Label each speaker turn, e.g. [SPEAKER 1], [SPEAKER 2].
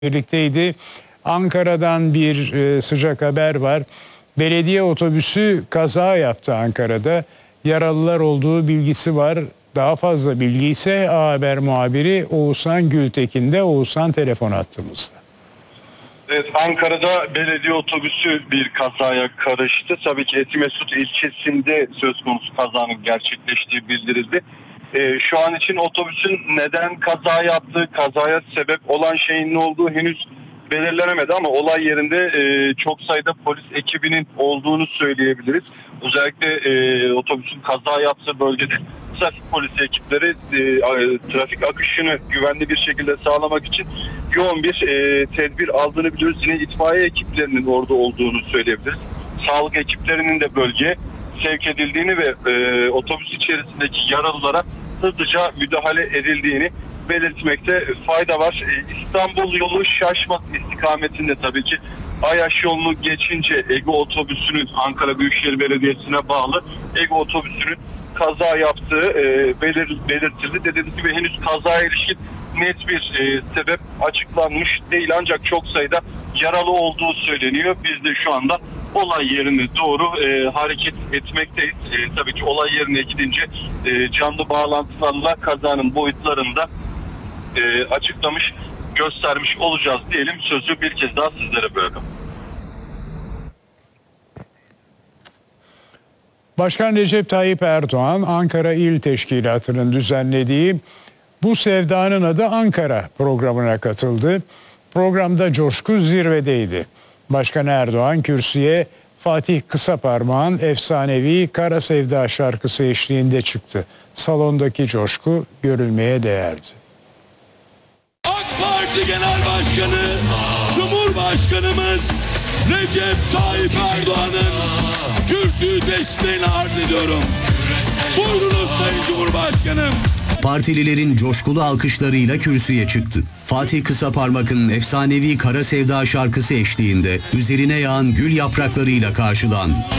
[SPEAKER 1] birlikteydi. Ankara'dan bir sıcak haber var. Belediye otobüsü kaza yaptı Ankara'da. Yaralılar olduğu bilgisi var. Daha fazla bilgi ise A Haber muhabiri Oğuzhan Gültekin'de. Oğuzhan telefon attığımızda.
[SPEAKER 2] Evet, Ankara'da belediye otobüsü bir kazaya karıştı. Tabii ki Etimesgut ilçesinde söz konusu kazanın gerçekleştiği bildirildi. Şu an için otobüsün neden kaza yaptığı, kazaya sebep olan şeyin ne olduğu henüz belirlenemedi ama olay yerinde çok sayıda polis ekibinin olduğunu söyleyebiliriz. Özellikle otobüsün kaza yaptığı bölgede trafik polisi ekipleri trafik akışını güvenli bir şekilde sağlamak için yoğun bir tedbir aldığını biliyoruz. Yine itfaiye ekiplerinin orada olduğunu söyleyebiliriz. Sağlık ekiplerinin de bölgeye sevk edildiğini ve otobüs içerisindeki yaralılara hızlıca müdahale edildiğini belirtmekte fayda var. İstanbul yolu Şaşmat istikametinde tabii ki Ayaş yolunu geçince Ege otobüsünün Ankara Büyükşehir Belediyesi'ne bağlı Ege otobüsünün kaza yaptığı belirtildi. Dediğim gibi henüz kazaya ilişkin net bir sebep açıklanmış değil ancak çok sayıda yaralı olduğu söyleniyor. Biz de şu anda olay yerine doğru hareket etmekteyiz. Tabii ki olay yerine gidince canlı bağlantılarla kazanın boyutlarını da açıklamış, göstermiş olacağız diyelim. Sözü bir kez daha sizlere bırakalım.
[SPEAKER 1] Başkan Recep Tayyip Erdoğan, Ankara İl Teşkilatı'nın düzenlediği Bu Sevdanın Adı Ankara programına katıldı. Programda coşku zirvedeydi. Başkan Erdoğan kürsüye Fatih Kısaparmak'ın efsanevi Kara Sevda şarkısı eşliğinde çıktı. Salondaki coşku görülmeye değerdi.
[SPEAKER 3] AK Parti Genel Başkanı, Cumhurbaşkanımız Recep Tayyip Erdoğan'ın kürsüyü teşrifine arz ediyorum. Buyurunuz Sayın Cumhurbaşkanım.
[SPEAKER 4] Partililerin coşkulu alkışlarıyla kürsüye çıktı. Fatih Kısaparmak'ın efsanevi Kara Sevda şarkısı eşliğinde üzerine yağan gül yapraklarıyla karşılandı.